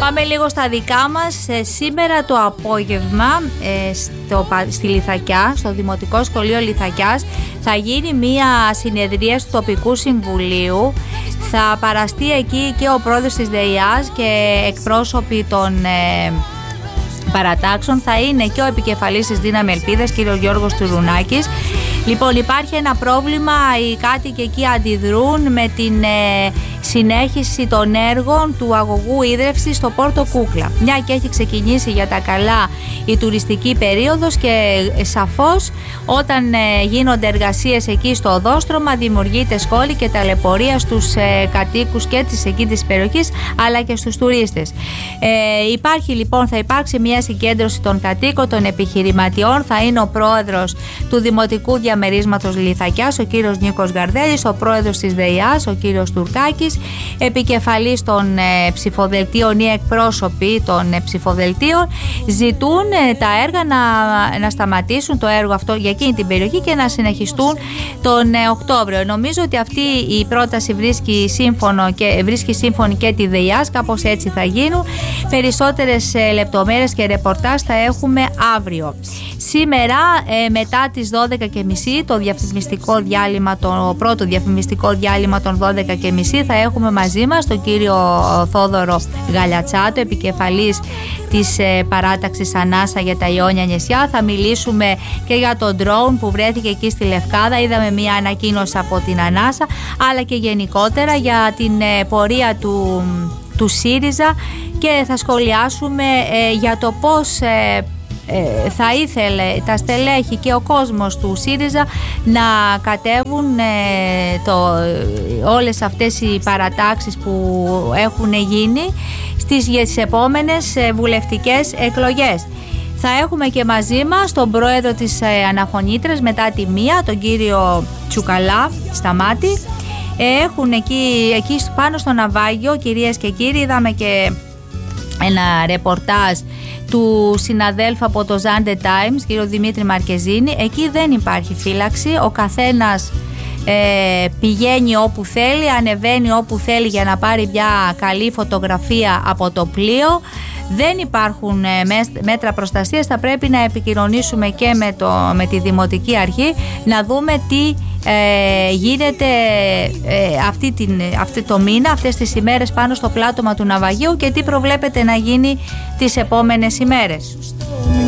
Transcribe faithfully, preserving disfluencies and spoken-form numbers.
Πάμε λίγο στα δικά μας. Ε, σήμερα το απόγευμα ε, στο, στη Λιθακιά, στο Δημοτικό Σχολείο Λιθακιάς, θα γίνει μία συνεδρία του τοπικού συμβουλίου. Θα παραστεί εκεί και ο πρόεδρος της ΔΕΙΑΣ και εκπρόσωποι των ε, παρατάξεων. Θα είναι και ο επικεφαλής της Δύναμη Ελπίδας, κ. Γιώργος Τουρουνάκης. Λοιπόν, υπάρχει ένα πρόβλημα, οι κάτοικοι εκεί αντιδρούν με την ε, συνέχιση των έργων του αγωγού ίδρευσης στο Πόρτο Κούκλα. Μια και έχει ξεκινήσει για τα καλά η τουριστική περίοδος και ε, σαφώς όταν ε, γίνονται εργασίες εκεί στο οδόστρωμα δημιουργείται σχόλη και ταλαιπωρία στους ε, κατοίκους και της εκεί της περιοχής αλλά και στους τουρίστες. Ε, υπάρχει λοιπόν, θα υπάρξει μια συγκέντρωση των κατοίκων, των επιχειρηματιών, θα είναι ο πρόεδρος του Δημοτικού Διαμερίσματος Λιθακιάς, ο κύριος Νίκος Γαρδέλης, ο πρόεδρος της ΔΕΙΑΣ, ο κύριος Τουρκάκης, επικεφαλής των ε, ψηφοδελτίων ή εκπρόσωποι των ε, ψηφοδελτίων. Ζητούν ε, τα έργα να, να σταματήσουν, το έργο αυτό για εκείνη την περιοχή και να συνεχιστούν τον ε, Οκτώβριο. Νομίζω ότι αυτή η πρόταση βρίσκει, σύμφωνο και, βρίσκει σύμφωνη και τη ΔΕΙΑΣ, κάπως έτσι θα γίνουν. Περισσότερες ε, λεπτομέρειες και ρεπορτάζ θα έχουμε αύριο. Σήμερα ε, μετά τις δώδεκα και μισή το διαφημιστικό διάλειμμα, το πρώτο διαφημιστικό διάλειμμα των δώδεκα και μισή θα έχουμε μαζί μας τον κύριο Θόδωρο Γαλιατσάτο, επικεφαλής της ε, παράταξης Ανάσα για τα Ιόνια νησιά. Θα μιλήσουμε και για το drone που βρέθηκε εκεί στη Λευκάδα. Είδαμε μια ανακοίνωση από την Ανάσα, αλλά και γενικότερα για την ε, πορεία του, του ΣΥΡΙΖΑ και θα σχολιάσουμε ε, για το πώς ε, Ε, θα ήθελε τα στελέχη και ο κόσμος του ΣΥΡΙΖΑ να κατέβουν ε, το, όλες αυτές οι παρατάξεις που έχουν γίνει στις, στις επόμενες ε, βουλευτικές εκλογές. Θα έχουμε και μαζί μας τον πρόεδρο της ε, Αναφωνήτρας μετά τη μία, τον κύριο Τσουκαλά Σταμάτη. Ε, έχουν εκεί, εκεί πάνω στο ναυάγιο, κυρίες και κύριοι, είδαμε και ένα ρεπορτάζ του συναδέλφου από το Zande Times, κύριο Δημήτρη Μαρκεζίνη. Εκεί δεν υπάρχει φύλαξη, ο καθένας ε, πηγαίνει όπου θέλει, ανεβαίνει όπου θέλει για να πάρει μια καλή φωτογραφία από το πλοίο. Δεν υπάρχουν ε, μέτρα προστασίας, θα πρέπει να επικοινωνήσουμε και με, το, με τη Δημοτική Αρχή να δούμε τι ε, γίνεται ε, αυτή την, αυτή το μήνα, αυτές τις ημέρες πάνω στο πλάτωμα του ναυαγίου και τι προβλέπεται να γίνει τις επόμενες ημέρες.